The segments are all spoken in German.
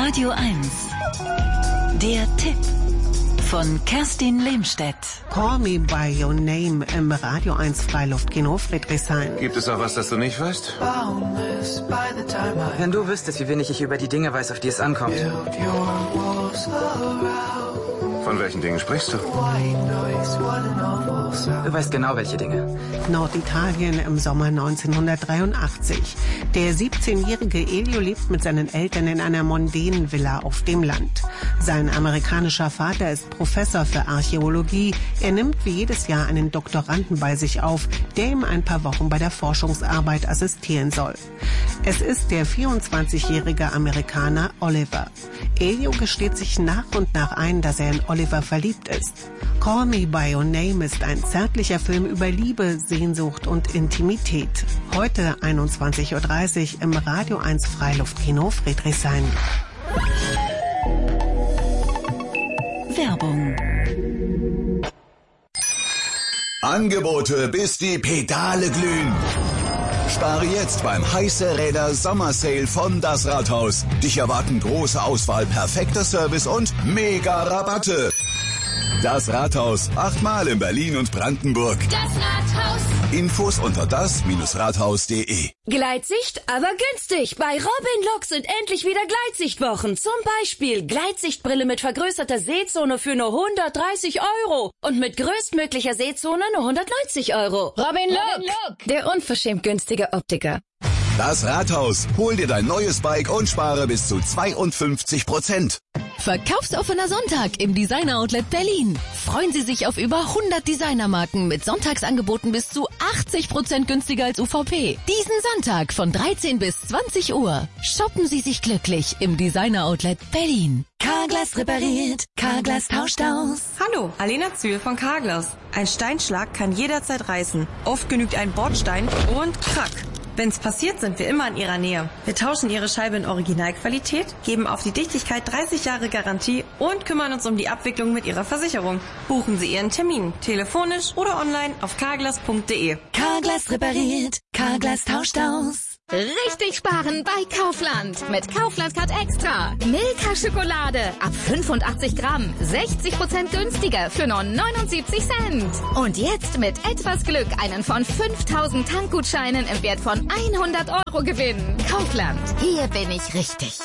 Radio 1. Der Tipp von Kerstin Lehmstedt. Call Me By Your Name im Radio 1 Freiluftkino Friedrichshain. Gibt es auch was, das du nicht weißt? Wenn du wüsstest, wie wenig ich über die Dinge weiß, auf die es ankommt. Von welchen Dingen sprichst du? Du weißt genau, welche Dinge. Norditalien im Sommer 1983. Der 17-jährige Elio lebt mit seinen Eltern in einer mondänen Villa auf dem Land. Sein amerikanischer Vater ist Professor für Archäologie. Er nimmt wie jedes Jahr einen Doktoranden bei sich auf, der ihm ein paar Wochen bei der Forschungsarbeit assistieren soll. Es ist der 24-jährige Amerikaner Oliver. Elio gesteht sich nach und nach ein, dass er in Oliver verliebt ist. Call Me By Your Name ist ein zärtlicher Film über Liebe, Sehnsucht und Intimität. Heute 21:30 Uhr im Radio 1 Freiluftkino Friedrichshain. Werbung. Angebote, bis die Pedale glühen. Spare jetzt beim Heiße Räder Sommersale von Das Rathaus. Dich erwarten große Auswahl, perfekter Service und mega Rabatte. Das Rathaus, 8-mal in Berlin und Brandenburg. Das Rathaus. Infos unter das-rathaus.de. Gleitsicht, aber günstig. Bei Robin Look sind endlich wieder Gleitsichtwochen. Zum Beispiel Gleitsichtbrille mit vergrößerter Sehzone für nur 130 € und mit größtmöglicher Sehzone nur 190 €. Robin Look, der unverschämt günstige Optiker. Das Rathaus, hol dir dein neues Bike und spare bis zu 52%. Verkaufsoffener Sonntag im Designer Outlet Berlin. Freuen Sie sich auf über 100 Designermarken mit Sonntagsangeboten bis zu 80% günstiger als UVP. Diesen Sonntag von 13 bis 20 Uhr. Shoppen Sie sich glücklich im Designer Outlet Berlin. Carglass repariert, Carglass tauscht aus. Hallo, Alena Zühl von Carglass. Ein Steinschlag kann jederzeit reißen. Oft genügt ein Bordstein und krack. Wenn's passiert, sind wir immer in Ihrer Nähe. Wir tauschen Ihre Scheibe in Originalqualität, geben auf die Dichtigkeit 30 Jahre Garantie und kümmern uns um die Abwicklung mit Ihrer Versicherung. Buchen Sie Ihren Termin, telefonisch oder online auf carglass.de. Carglass repariert, Carglass tauscht aus. Richtig sparen bei Kaufland. Mit Kaufland Card Extra. Milka Schokolade ab 85 Gramm. 60% günstiger für nur 79 Cent. Und jetzt mit etwas Glück einen von 5000 Tankgutscheinen im Wert von 100 € gewinnen. Kaufland. Hier bin ich richtig.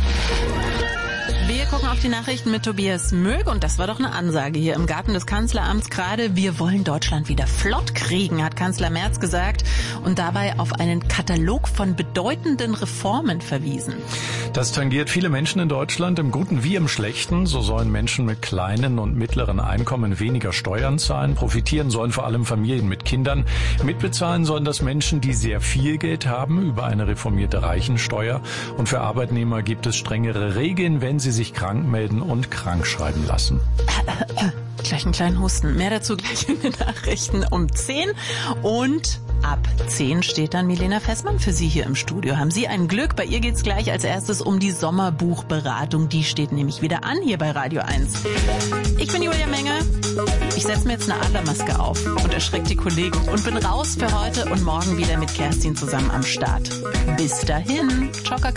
Wir gucken auf die Nachrichten mit Tobias Mög und das war doch eine Ansage hier im Garten des Kanzleramts gerade. Wir wollen Deutschland wieder flott kriegen, hat Kanzler Merz gesagt und dabei auf einen Katalog von bedeutenden Reformen verwiesen. Das tangiert viele Menschen in Deutschland, im Guten wie im Schlechten. So sollen Menschen mit kleinen und mittleren Einkommen weniger Steuern zahlen. Profitieren sollen vor allem Familien mit Kindern. Mitbezahlen sollen das Menschen, die sehr viel Geld haben, über eine reformierte Reichensteuer. Und für Arbeitnehmer gibt es strengere Regeln, wenn sie sich krank melden und krank schreiben lassen. Gleich einen kleinen Husten. Mehr dazu gleich in den Nachrichten um 10. Und ab 10 steht dann Milena Fessmann für Sie hier im Studio. Haben Sie ein Glück? Bei ihr geht's gleich als erstes um die Sommerbuchberatung. Die steht nämlich wieder an hier bei Radio 1. Ich bin Julia Menge. Ich setze mir jetzt eine Adlermaske auf und erschrecke die Kollegen und bin raus für heute und morgen wieder mit Kerstin zusammen am Start. Bis dahin. Ciao,